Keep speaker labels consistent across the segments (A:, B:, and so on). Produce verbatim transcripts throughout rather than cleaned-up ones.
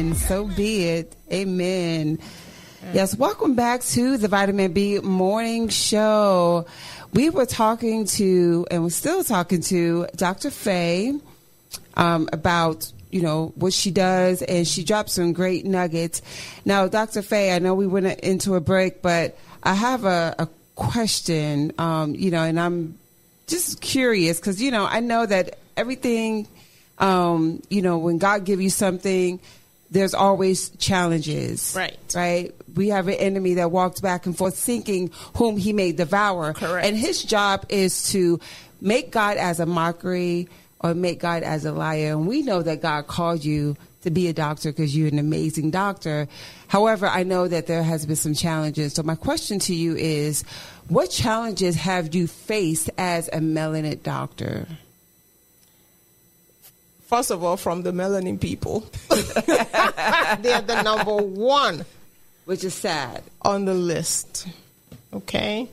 A: Amen. So be it. Amen. Yes, welcome back to the Vitamin B Morning Show. We were talking to, and we're still talking to, Doctor Faye um, about, you know, what she does, and she dropped some great nuggets. Now, Doctor Faye, I know we went into a break, but I have a, a question, um, you know, and I'm just curious because, you know, I know that everything, um, you know, when God gives you something, there's always challenges.
B: Right.
A: Right. We have an enemy that walks back and forth thinking whom he may devour.
B: Correct.
A: And his job is to make God as a mockery or make God as a liar. And we know that God called you to be a doctor because you're an amazing doctor. However, I know that there has been some challenges. So my question to you is, what challenges have you faced as a melanin doctor?
B: First of all, from the melanin people. They're the number one.
A: Which is sad.
B: On the list. Okay?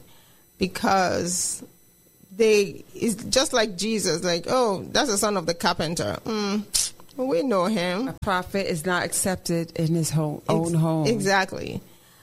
B: Because they, it's just like Jesus, like, oh, that's the son of the carpenter. Mm, we know him.
A: A prophet is not accepted in his home, own home.
B: Exactly.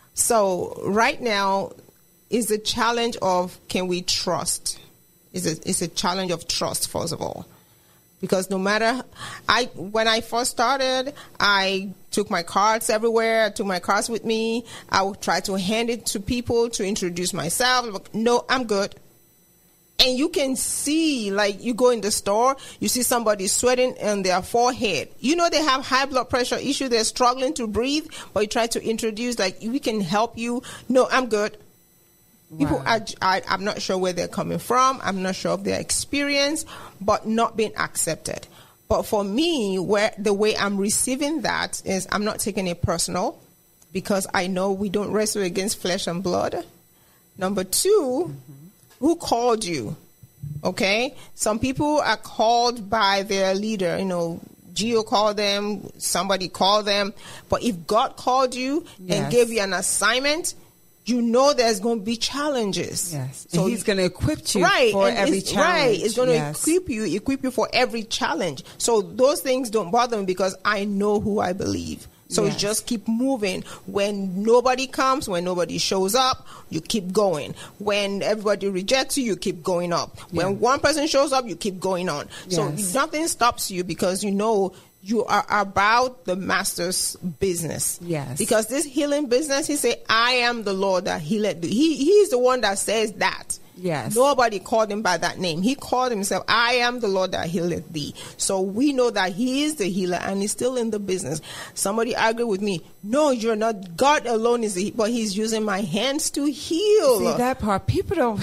B: So right now is the challenge of, can we trust? It's a, it's a challenge of trust, first of all. Because no matter, I when I first started, I took my cards everywhere. I took my cards with me. I would try to hand it to people to introduce myself. No, I'm good. And you can see, like, you go in the store, you see somebody sweating on their forehead. You know they have high blood pressure issue. They're struggling to breathe, but you try to introduce, like, we can help you. No, I'm good. People,
A: Wow.
B: I, I, I'm not sure where they're coming from. I'm not sure of their experience, but not being accepted. But for me, where the way I'm receiving that is I'm not taking it personal because I know we don't wrestle against flesh and blood. Number two, mm-hmm. who called you? Okay? Some people are called by their leader. You know, Geo called them, somebody called them. But if God called you yes. and gave you an assignment, you know there's going to be challenges.
A: Yes. So and he's going to equip you
B: right,
A: for
B: and
A: every
B: it's,
A: challenge.
B: Right. It's going
A: yes.
B: to equip you, equip you for every challenge. So those things don't bother me because I know who I believe. So yes. just keep moving. When nobody comes, when nobody shows up, you keep going. When everybody rejects you, you keep going up. Yeah. When one person shows up, you keep going on. Yes. So nothing stops you because you know you are about the master's business.
A: Yes.
B: Because this healing business, he said, I am the Lord that healeth thee. He, he's the one that says that.
A: Yes.
B: Nobody called him by that name. He called himself, I am the Lord that healeth thee. So we know that he is the healer and he's still in the business. Somebody argued with me, no, you're not. God alone is the, but he's using my hands to heal.
A: See that part? People don't.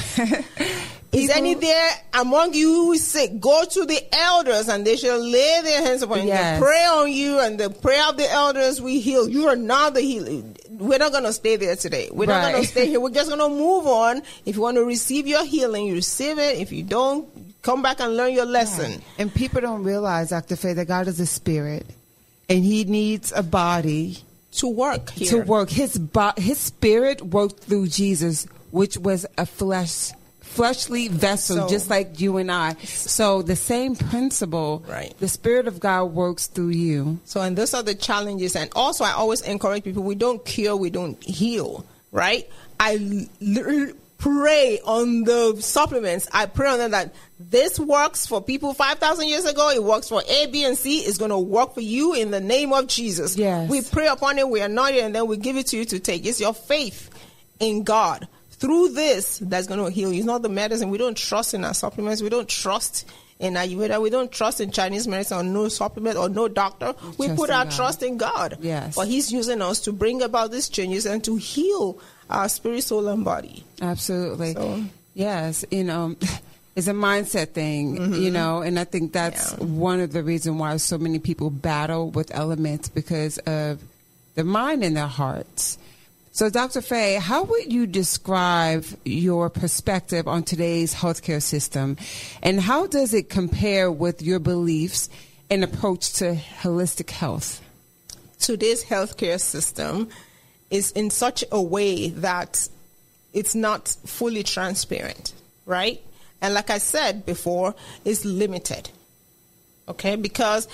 B: Is any there among you who is sick? Go to the elders and they shall lay their hands upon you.
A: Yes.
B: They pray on you, and the prayer of the elders we heal. You are not the healer. We're not going to stay there today. We're right. not going to stay here. We're just going to move on. If you want to receive your healing, you receive it. If you don't, come back and learn your lesson.
A: Right. And people don't realize, Doctor Faye, that God is a spirit and he needs a body
B: to work here.
A: To work. His, bo- his spirit worked through Jesus, which was a flesh fleshly vessel, so, just like you and I. So the same principle,
B: right? The
A: Spirit of God works through you.
B: So, and those are the challenges. And also, I always encourage people: we don't cure, we don't heal, right? I literally pray on the supplements. I pray on them that this works for people five thousand years ago. It works for A, B, and C. It's going to work for you in the name of Jesus.
A: Yes.
B: We pray upon it. We anoint it, and then we give it to you to take. It's your faith in God. Through this, that's going to heal you. It's not the medicine. We don't trust in our supplements. We don't trust in Ayurveda. We don't trust in Chinese medicine or no supplement or no doctor. We
A: Trust
B: put
A: in
B: our
A: God.
B: trust in God.
A: Yes.
B: But he's using us to bring about these changes and to heal our spirit, soul, and body.
A: Absolutely.
B: So,
A: yes. You know, it's a mindset thing,
B: mm-hmm.
A: you know, and I think that's
B: yeah.
A: one of the reasons why so many people battle with elements, because of the mind and their hearts. So, Doctor Faye, how would you describe your perspective on today's healthcare system, and how does it compare with your beliefs and approach to holistic health?
B: Today's healthcare system is in such a way that it's not fully transparent, right? And like I said before, it's limited, okay? Because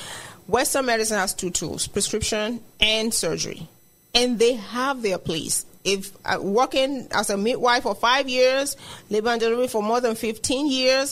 B: Western medicine has two tools, prescription and surgery. And they have their place. If uh, working as a midwife for five years, labor and delivery for more than fifteen years,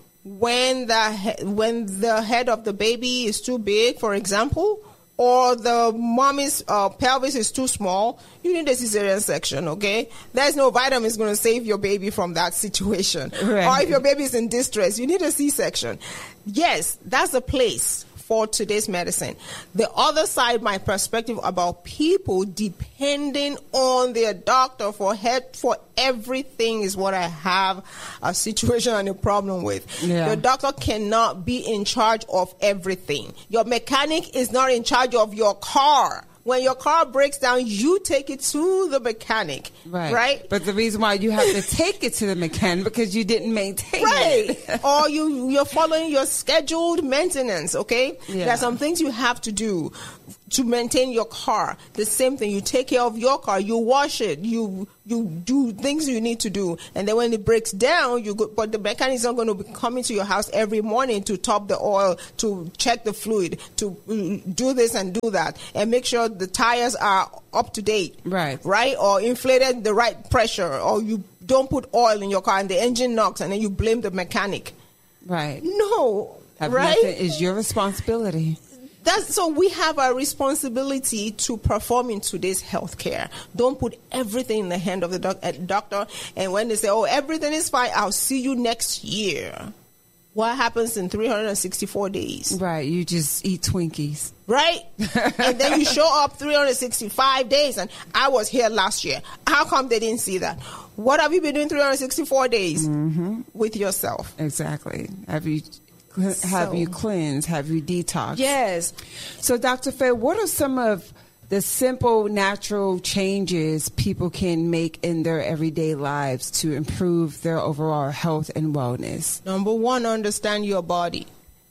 B: when the, he- when the head of the baby is too big, for example, or the mommy's uh, pelvis is too small, you need a cesarean section, okay? There's no vitamins going to save your baby from that situation.
A: Right.
B: Or if your baby is in distress, you need a C-section. Yes, that's the place for today's medicine. The other side, my perspective about people depending on their doctor for help for everything is what I have a situation and a problem with.
A: Yeah.
B: The doctor cannot be in charge of everything. Your mechanic is not in charge of your car. When your car breaks down, you take it to the mechanic,
A: Right.
B: right?
A: But the reason why you have to take it to the mechanic because you didn't maintain
B: Right.
A: it.
B: Or you, you're following your scheduled maintenance, okay?
A: Yeah.
B: There are some things you have to do to maintain your car. The same thing, you take care of your car, you wash it, you you do things you need to do. And then when it breaks down, you go, but the mechanic is not going to be coming to your house every morning to top the oil, to check the fluid, to uh, do this and do that, and make sure the tires are up to date.
A: Right.
B: Right? Or inflated the right pressure, or you don't put oil in your car and the engine knocks and then you blame the mechanic.
A: Right.
B: No.
A: Have
B: right?
A: nothing is your responsibility.
B: That's, so we have a responsibility to perform in today's healthcare. Don't put everything in the hand of the doc- uh, doctor. And when they say, oh, everything is fine, I'll see you next year. What happens in three hundred sixty-four days?
A: Right. You just eat Twinkies.
B: Right? And then you show up three hundred sixty-five days and I was here last year. How come they didn't see that? What have you been doing three hundred sixty-four days
A: Mm-hmm.
B: with yourself?
A: Exactly. Have you have
B: So-
A: you cleansed? Have you detoxed?
B: Yes.
A: So, Doctor Faye, what are some of the simple, natural changes people can make in their everyday lives to improve their overall health and wellness?
B: Number one, understand your body.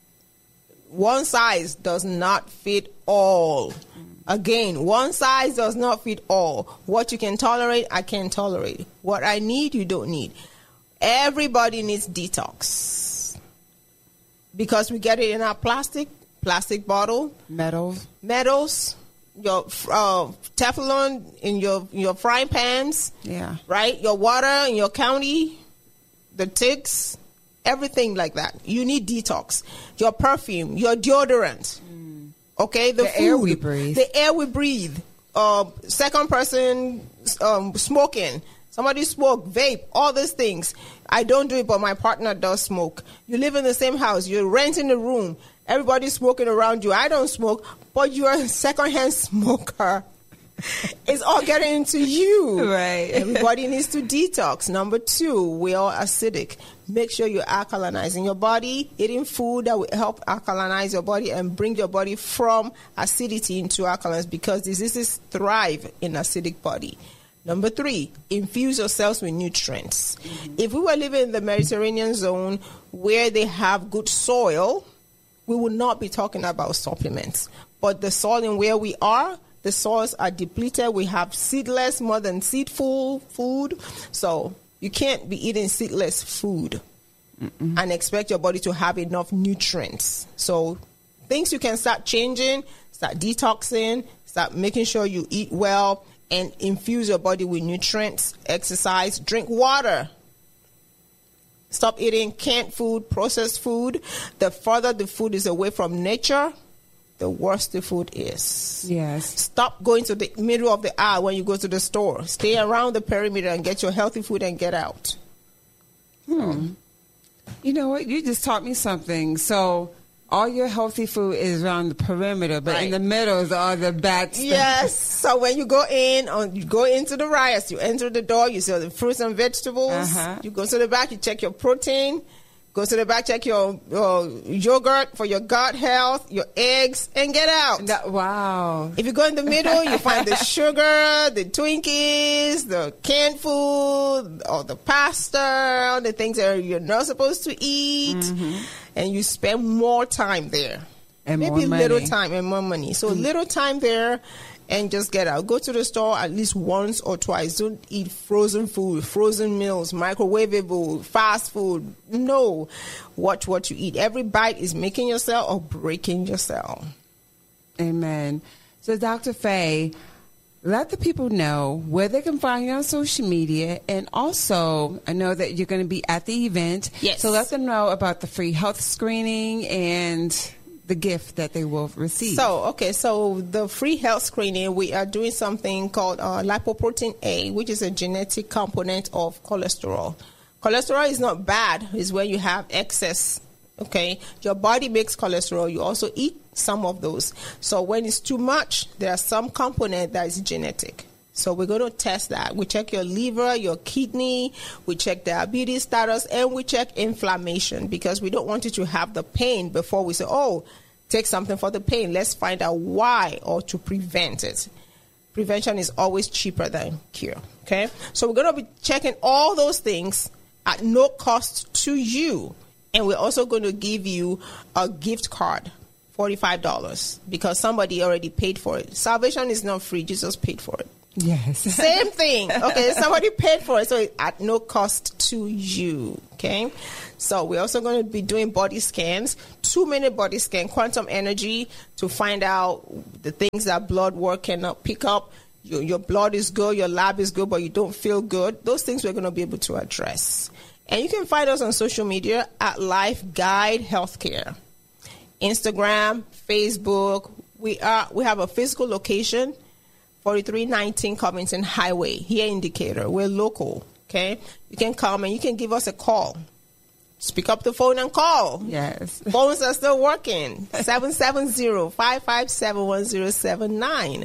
B: One size does not fit all. Again, one size does not fit all. What you can tolerate, I can't tolerate. What I need, you don't need. Everybody needs detox. Because we get it in our plastic, plastic bottle,
A: Metal.
B: metals, your uh, Teflon in your, your frying pans,
A: Yeah.
B: right? Your water in your county, the ticks, everything like that. You need detox. Your perfume, your deodorant, okay?
A: The
B: food,
A: air we breathe.
B: The air we breathe. Uh, second person um, smoking. Somebody smoke, vape, all these things. I don't do it, but my partner does smoke. You live in the same house. You're renting a room. Everybody's smoking around you. I don't smoke, but you're a secondhand smoker. It's all getting into you.
A: Right.
B: Everybody needs to detox. Number two, we are acidic. Make sure you're alkalinizing your body, eating food that will help alkalinize your body and bring your body from acidity into alkalines, because diseases thrive in acidic body. Number three, infuse yourselves with nutrients. Mm-hmm. If we were living in the Mediterranean zone where they have good soil, we would not be talking about supplements. But the soil in where we are, the soils are depleted. We have seedless more than seedful food. So you can't be eating seedless food Mm-mm. and expect your body to have enough nutrients. So things you can start changing, start detoxing, start making sure you eat well, and infuse your body with nutrients, exercise, drink water. Stop eating canned food, processed food. The further the food is away from nature, the worse the food is.
A: Yes.
B: Stop going to the middle of the aisle when you go to the store. Stay around the perimeter and get your healthy food and get out.
A: Hmm. You know what? You just taught me something. So all your healthy food is around the perimeter, but
B: Right.
A: in the middle is all the bad stuff.
B: Yes. So when you go in, on you go into the rice, you enter the door, you see the fruits and vegetables.
A: Uh-huh.
B: You go to the back, you check your protein. Go to the back, check your uh, yogurt for your gut health, your eggs, and get out.
A: That, wow.
B: If you go in the middle, you find the sugar, the Twinkies, the canned food, all the pasta, all the things that you're not supposed to eat. Mm-hmm. And you spend more time there.
A: And
B: Maybe
A: more
B: little
A: money.
B: time and more money. So mm-hmm. little time there and just get out. Go to the store at least once or twice. Don't eat frozen food, frozen meals, microwavable, fast food. No. Watch what you eat. Every bite is making your cell or breaking your cell.
A: Amen. So, Doctor Faye, let the people know where they can find you on social media. And also, I know that you're going to be at the event.
B: Yes.
A: So let them know about the free health screening and the gift that they will receive.
B: So, okay, so the free health screening, we are doing something called uh, lipoprotein A, which is a genetic component of cholesterol. Cholesterol is not bad. It's when you have excess. Okay, your body makes cholesterol. You also eat some of those. So when it's too much, there are some component that is genetic. So we're going to test that. We check your liver, your kidney, we check diabetes status, and we check inflammation, because we don't want you to have the pain before we say, oh, take something for the pain. Let's find out why, or to prevent it. Prevention is always cheaper than cure. Okay, so we're going to be checking all those things at no cost to you. And we're also going to give you a gift card, forty-five dollars, because somebody already paid for it. Salvation is not free. Jesus paid for it.
A: Yes.
B: Same thing. Okay, somebody paid for it, so it's at no cost to you. Okay, so we're also going to be doing body scans, two-minute body scan, quantum energy, to find out the things that blood work cannot pick up. Your, your blood is good, your lab is good, but you don't feel good. Those things we're going to be able to address. And you can find us on social media at Life Guide Healthcare, Instagram, Facebook. We are we have a physical location, forty-three nineteen Covington Highway here in Decatur. We're local. Okay, you can come and you can give us a call. Just pick up the phone and call.
A: Yes,
B: phones are still working. seven seven zero, five five seven, one zero seven nine.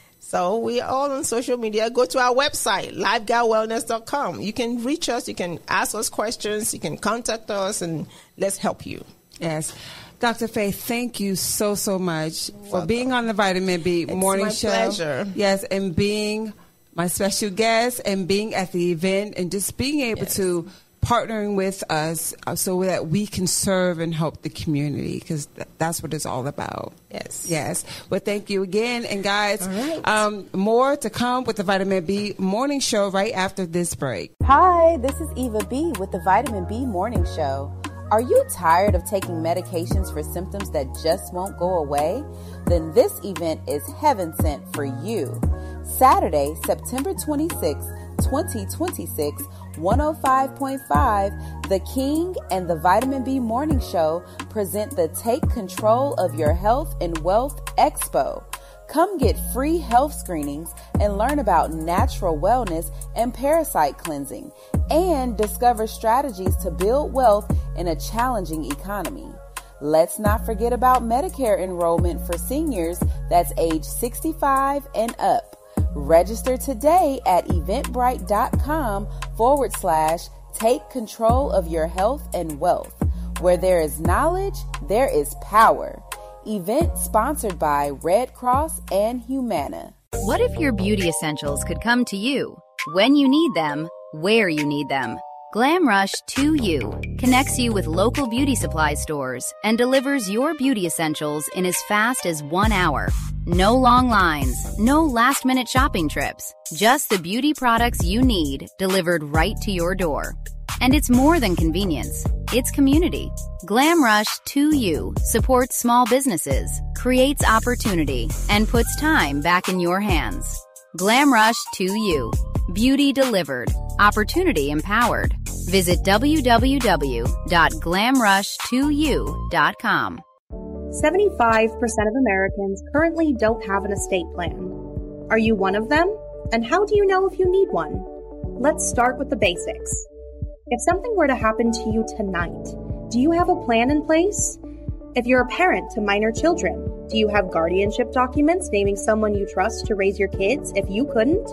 B: So we are all on social media. Go to our website, life guide wellness dot com. You can reach us. You can ask us questions. You can contact us, and let's help you.
A: Yes. Doctor Faye, thank you so, so much
B: Welcome.
A: for being on the Vitamin B
B: it's
A: Morning
B: my
A: Show.
B: Pleasure.
A: Yes, and being my special guest and being at the event and just being able
B: yes.
A: to partnering with us so that we can serve and help the community, because th- that's what it's all about.
B: Yes.
A: Yes. Well, thank you again. And guys,
B: right.
A: um, more to come with the Vitamin B Morning Show right after this break.
C: Hi, this is Eva B with the Vitamin B Morning Show. Are you tired of taking medications for symptoms that just won't go away? Then this event is heaven sent for you. Saturday, September twenty-sixth, twenty twenty-six, one oh five point five, The King and the Vitamin B Morning Show present the Take Control of Your Health and Wealth Expo. Come get free health screenings and learn about natural wellness and parasite cleansing, and discover strategies to build wealth in a challenging economy. Let's not forget about Medicare enrollment for seniors that's age sixty-five and up. Register today at eventbrite.com forward slash take control of your health and wealth. Where there is knowledge, there is power. Event sponsored by Red Cross and Humana.
D: What if your beauty essentials could come to you when you need them, where you need them? Glam Rush to You connects you with local beauty supply stores and delivers your beauty essentials in as fast as one hour. No long lines, no last-minute shopping trips, just the beauty products you need delivered right to your door. And it's more than convenience, it's community. Glam Rush to You supports small businesses, creates opportunity, and puts time back in your hands. Glam Rush to You. Beauty delivered. Opportunity empowered. Visit w w w dot glam rush to you dot com.
E: seventy-five percent of Americans currently don't have an estate plan. Are you one of them? And how do you know if you need one? Let's start with the basics. If something were to happen to you tonight, do you have a plan in place? If you're a parent to minor children, do you have guardianship documents naming someone you trust to raise your kids if you couldn't?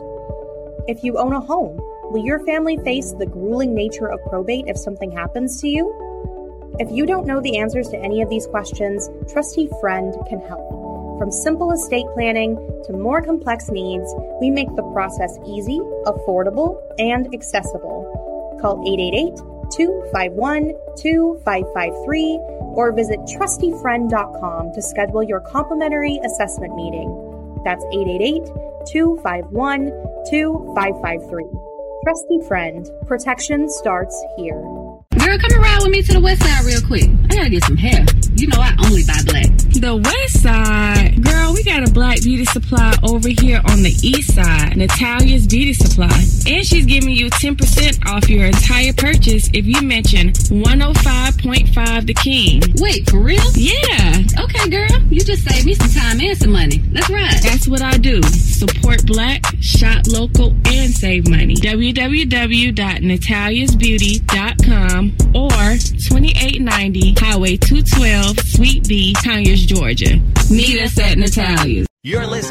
E: If you own a home, will your family face the grueling nature of probate if something happens to you? If you don't know the answers to any of these questions, Trustee Friend can help. From simple estate planning to more complex needs, we make the process easy, affordable, and accessible. Call eight eight eight, two five one, two five five three or visit trustee friend dot com to schedule your complimentary assessment meeting. That's eight eight eight, two five one, two five five three. Trustee Friend. Protection starts here.
F: Girl, come around with me to the west side real quick. I gotta get some hair. You know I only buy black.
G: The west side? Girl, we got a black beauty supply over here on the east side. Natalia's Beauty Supply. And she's giving you ten percent off your entire purchase if you mention one oh five point five The King.
F: Wait, for real?
G: Yeah.
F: Okay, girl. You just saved me some time and some money. Let's ride.
G: That's what I do. Support black, shop local, and save money. w w w dot natalias beauty dot com or twenty-eight ninety Highway two twelve, Suite B, Conyers, Georgia. Meet us at Natalia's.
H: You're listening